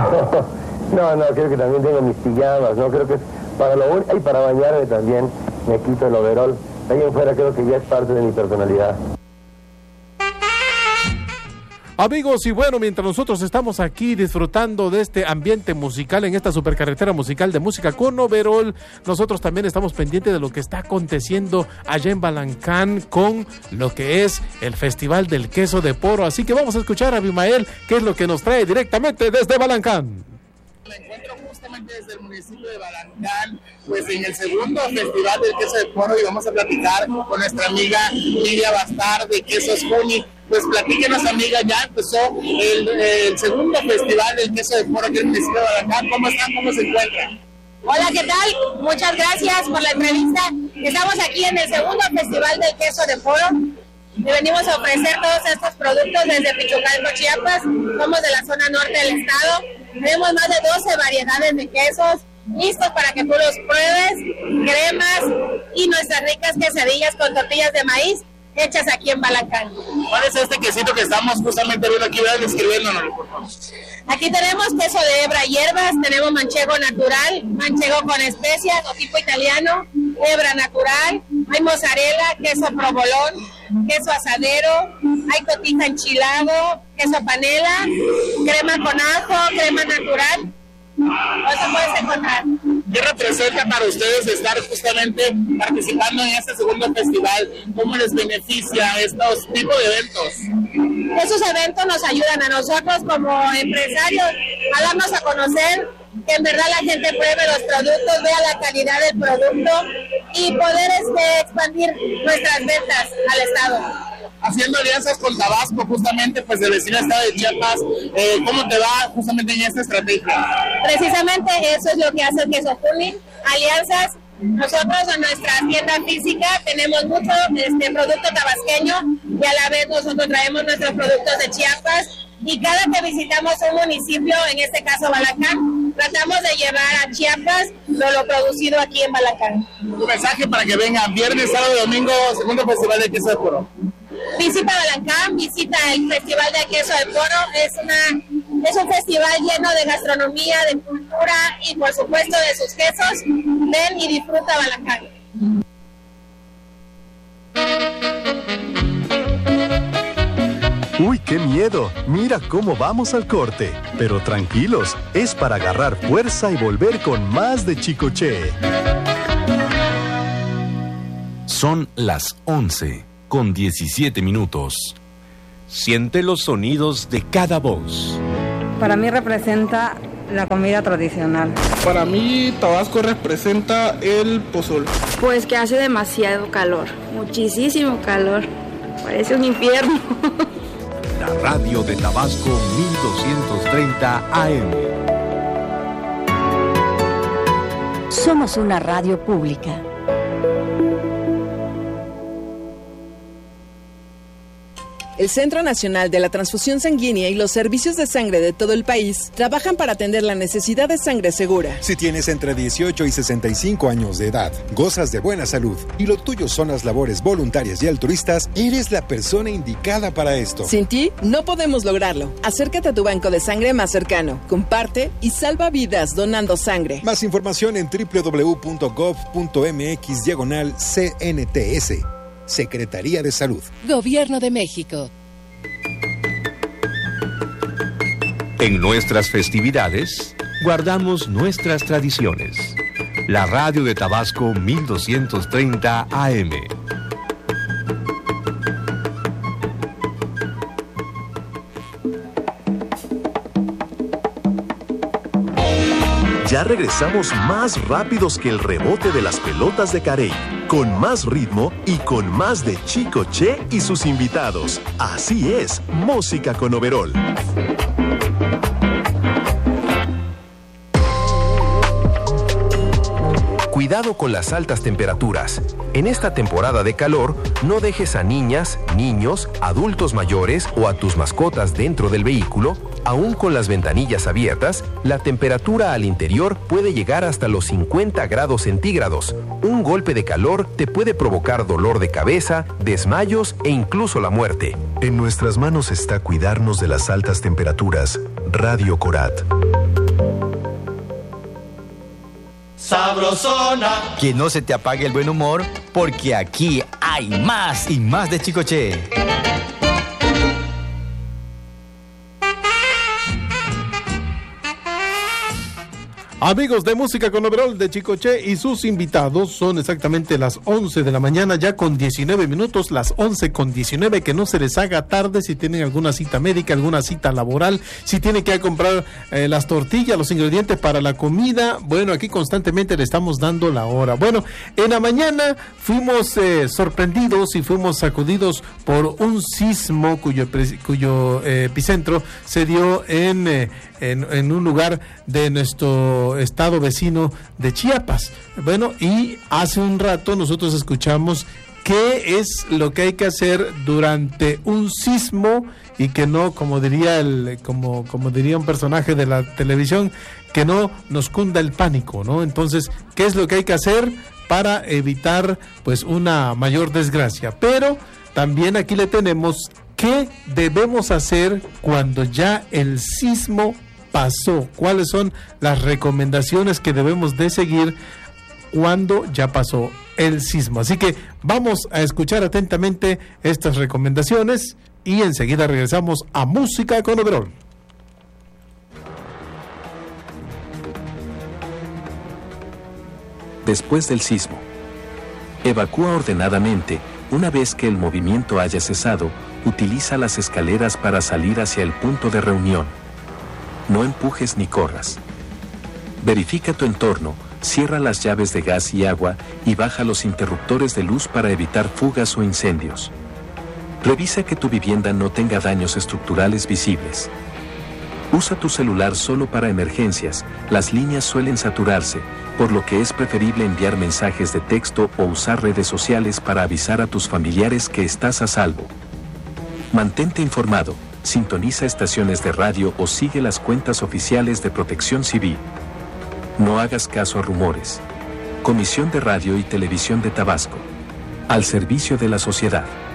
No, creo que también tengo mis pijamas, ¿no? Creo que es para lo único, y para bañarme también me quito el overol. Ahí en fuera creo que ya es parte de mi personalidad. Amigos, y bueno, mientras nosotros estamos aquí disfrutando de este ambiente musical en esta supercarretera musical de música con overol, nosotros también estamos pendientes de lo que está aconteciendo allá en Balancán con lo que es el Festival del Queso de Poro. Así que vamos a escuchar a Abimael, qué es lo que nos trae directamente desde Balancán. Me encuentro justamente desde el municipio de Balancán, pues en el segundo Festival del Queso de Poro, y vamos a platicar con nuestra amiga Lidia Bastar de Quesos Juni. Pues platíquenos, amiga, ya empezó el segundo Festival del Queso de Poro aquí en el municipio de Balancán. ¿Cómo están? ¿Cómo se encuentran? Hola, ¿qué tal? Muchas gracias por la entrevista. Estamos aquí en el segundo Festival del Queso de Poro. Y venimos a ofrecer todos estos productos desde Pichucalco, Chiapas. Somos de la zona norte del estado. Tenemos más de 12 variedades de quesos listos para que tú los pruebes, cremas y nuestras ricas quesadillas con tortillas de maíz hechas aquí en Balancán. ¿Cuál es este quesito que estamos justamente viendo aquí? Voy a describiéndonos, por favor. Aquí tenemos queso de hebra y hierbas, tenemos manchego natural, manchego con especias o tipo italiano, hebra natural, hay mozzarella, queso provolón, queso asadero, hay cotija enchilado, queso panela, crema con ajo, crema natural. ¿Cómo puedes encontrar? ¿Qué representa para ustedes estar justamente participando en este segundo festival? ¿Cómo les beneficia estos tipos de eventos? Esos eventos nos ayudan a nosotros como empresarios a darnos a conocer, que en verdad la gente pruebe los productos, vea la calidad del producto y poder expandir nuestras ventas al estado. Haciendo alianzas con Tabasco, justamente, pues del vecino estado de Chiapas, ¿cómo te va justamente en esta estrategia? Precisamente eso es lo que hace el Queso Juni, alianzas. Nosotros en nuestra tienda física tenemos mucho producto tabasqueño y a la vez nosotros traemos nuestros productos de Chiapas, y cada que visitamos un municipio, en este caso Balancán, tratamos de llevar a Chiapas lo producido aquí en Balancán. Tu mensaje para que vengan viernes, sábado y domingo, segundo Festival de Queso de Poro. Visita Balancán, visita el Festival de Queso de Poro. Es un festival lleno de gastronomía, de cultura y por supuesto de sus quesos. Ven y disfruta Balancán. ¡Uy, qué miedo! Mira cómo vamos al corte. Pero tranquilos, es para agarrar fuerza y volver con más de Chicoche. Son las 11:17. Siente los sonidos de cada voz. Para mí representa la comida tradicional. Para mí Tabasco representa el pozol. Pues que hace demasiado calor, muchísimo calor, parece un infierno. La radio de Tabasco 1230 AM. Somos una radio pública. El Centro Nacional de la Transfusión Sanguínea y los servicios de sangre de todo el país trabajan para atender la necesidad de sangre segura. Si tienes entre 18 y 65 años de edad, gozas de buena salud y lo tuyo son las labores voluntarias y altruistas, eres la persona indicada para esto. Sin ti, no podemos lograrlo. Acércate a tu banco de sangre más cercano, comparte y salva vidas donando sangre. Más información en www.gov.mx/CNTS. Secretaría de Salud. Gobierno de México. En nuestras festividades, guardamos nuestras tradiciones. La radio de Tabasco 1230 AM. Ya regresamos más rápidos que el rebote de las pelotas de Carey, con más ritmo y con más de Chicoche y sus invitados. Así es, música con overol. Cuidado con las altas temperaturas. En esta temporada de calor, no dejes a niñas, niños, adultos mayores o a tus mascotas dentro del vehículo. Aún con las ventanillas abiertas, la temperatura al interior puede llegar hasta los 50 grados centígrados. Un golpe de calor te puede provocar dolor de cabeza, desmayos e incluso la muerte. En nuestras manos está cuidarnos de las altas temperaturas. Radio Corat. sabrosona. Que no se te apague el buen humor, porque aquí hay más y más de Chicoche. Amigos de Música con Overol de Chicoche y sus invitados, son exactamente las 11 de la mañana, ya con 19 minutos, las 11:19, que no se les haga tarde si tienen alguna cita médica, alguna cita laboral, si tienen que ir a comprar las tortillas, los ingredientes para la comida. Bueno, aquí constantemente le estamos dando la hora. Bueno, en la mañana fuimos sorprendidos y fuimos sacudidos por un sismo cuyo epicentro se dio en un lugar de nuestro estado vecino de Chiapas. Bueno, y hace un rato nosotros escuchamos qué es lo que hay que hacer durante un sismo y que no, como diría como diría un personaje de la televisión, que no nos cunda el pánico, ¿no? Entonces, ¿qué es lo que hay que hacer para evitar pues una mayor desgracia? Pero también aquí le tenemos qué debemos hacer cuando ya el sismo pasó. ¿Cuáles son las recomendaciones que debemos de seguir cuando ya pasó el sismo? Así que vamos a escuchar atentamente estas recomendaciones y enseguida regresamos a Música con Overol. Después del sismo, evacúa ordenadamente. Una vez que el movimiento haya cesado, utiliza las escaleras para salir hacia el punto de reunión. No empujes ni corras. Verifica tu entorno, cierra las llaves de gas y agua y baja los interruptores de luz para evitar fugas o incendios. Revisa que tu vivienda no tenga daños estructurales visibles. Usa tu celular solo para emergencias, las líneas suelen saturarse, por lo que es preferible enviar mensajes de texto o usar redes sociales para avisar a tus familiares que estás a salvo. Mantente informado. Sintoniza estaciones de radio o sigue las cuentas oficiales de Protección Civil. No hagas caso a rumores. Comisión de Radio y Televisión de Tabasco. Al servicio de la sociedad.